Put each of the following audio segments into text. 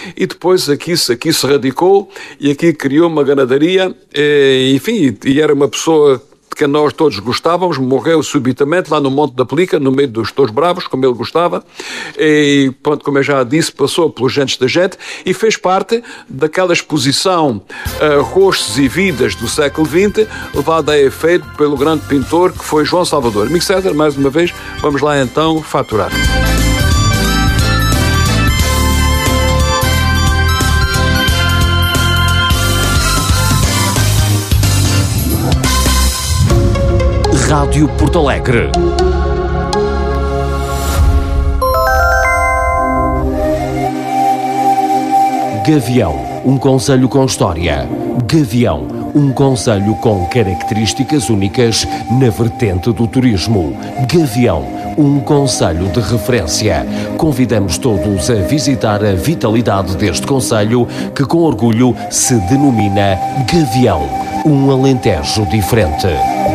e depois aqui se radicou e aqui criou uma ganadaria, enfim, e era uma pessoa que nós todos gostávamos. Morreu subitamente lá no Monte da Pelica, no meio dos Touros Bravos, como ele gostava, e pronto, como eu já disse, passou pelos Gentes da Gente e fez parte daquela exposição Rostos e Vidas do século XX, levada a efeito pelo grande pintor que foi João Salvador. Amigo César, mais uma vez, vamos lá então faturar. Rádio Porto Alegre. Gavião, um concelho com história. Gavião, um concelho com características únicas na vertente do turismo. Gavião, um concelho de referência. Convidamos todos a visitar a vitalidade deste concelho que com orgulho se denomina Gavião, um Alentejo diferente.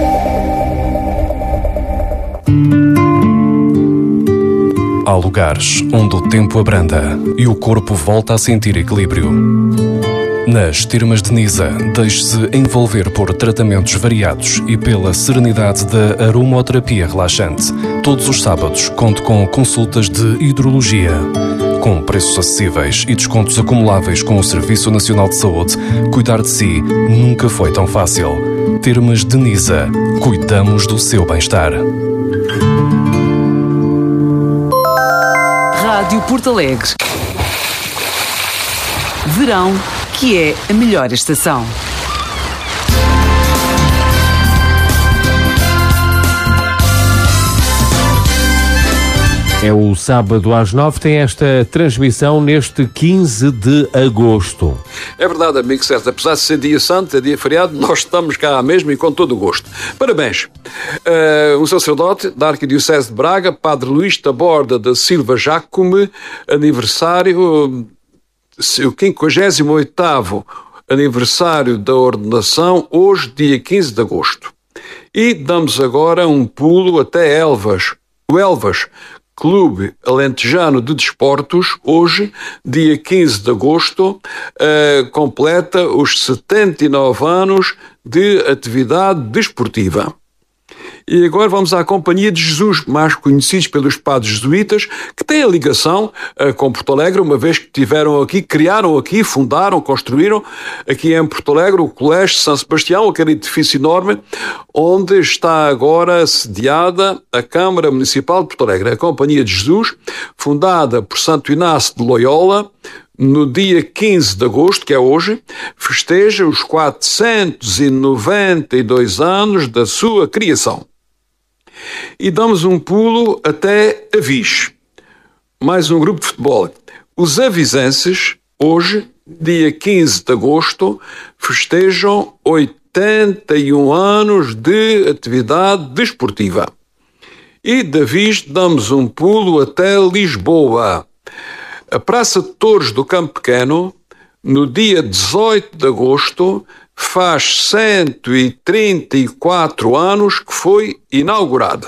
Há lugares onde o tempo abranda e o corpo volta a sentir equilíbrio. Nas Termas de Nisa, deixe-se envolver por tratamentos variados e pela serenidade da aromoterapia relaxante. Todos os sábados conte com consultas de hidrologia. Com preços acessíveis e descontos acumuláveis com o Serviço Nacional de Saúde, cuidar de si nunca foi tão fácil. Termas de Nisa, cuidamos do seu bem-estar. Rádio Porto Alegre. Verão, que é a melhor estação. É o sábado às 9, tem esta transmissão neste 15 de agosto. É verdade, amigo César, apesar de ser dia santo, é dia feriado, nós estamos cá mesmo e com todo o gosto. Parabéns. Um sacerdote da Arquidiocese de Braga, Padre Luís Taborda da Silva Jacome, aniversário, o 58º aniversário da ordenação, hoje, dia 15 de agosto. E damos agora um pulo até Elvas. O Elvas Clube Alentejano de Desportos, hoje, dia 15 de agosto, completa os 79 anos de atividade desportiva. E agora vamos à Companhia de Jesus, mais conhecidos pelos padres jesuítas, que têm a ligação com Porto Alegre, uma vez que tiveram aqui, criaram aqui, fundaram, construíram aqui em Porto Alegre o Colégio São Sebastião, aquele edifício enorme, onde está agora sediada a Câmara Municipal de Porto Alegre. A Companhia de Jesus, fundada por Santo Inácio de Loyola, no dia 15 de agosto, que é hoje, festeja os 492 anos da sua criação. E damos um pulo até Avis, mais um grupo de futebol. Os avisenses, hoje, dia 15 de agosto, festejam 81 anos de atividade desportiva. E de Avis damos um pulo até Lisboa. A Praça de Touros do Campo Pequeno, no dia 18 de agosto, faz 134 anos que foi inaugurada.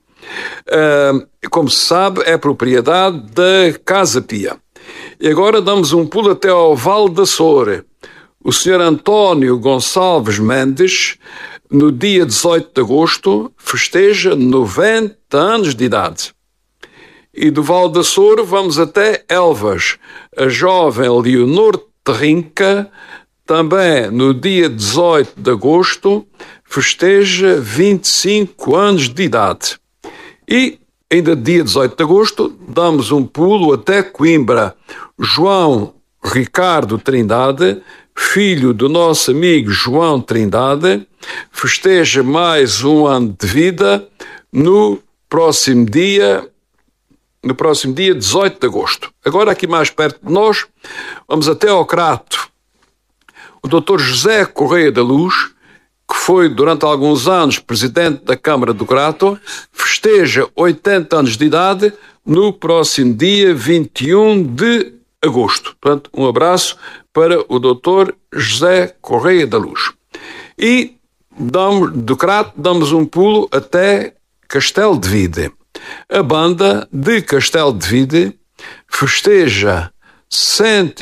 Como se sabe, é propriedade da Casa Pia. E agora damos um pulo até ao Val da Soura. O Sr. António Gonçalves Mendes, no dia 18 de agosto, festeja 90 anos de idade. E do Val da Soura vamos até Elvas. A jovem Leonor Terrinca, também no dia 18 de agosto, festeja 25 anos de idade. E, ainda dia 18 de agosto, damos um pulo até Coimbra. João Ricardo Trindade, filho do nosso amigo João Trindade, festeja mais um ano de vida no próximo dia 18 de agosto. Agora, aqui mais perto de nós, vamos até ao Crato. O Dr. José Correia da Luz, que foi durante alguns anos presidente da Câmara do Crato, festeja 80 anos de idade no próximo dia 21 de agosto. Portanto, um abraço para o Dr. José Correia da Luz. E do Crato damos um pulo até Castelo de Vide. A banda de Castelo de Vide festeja 100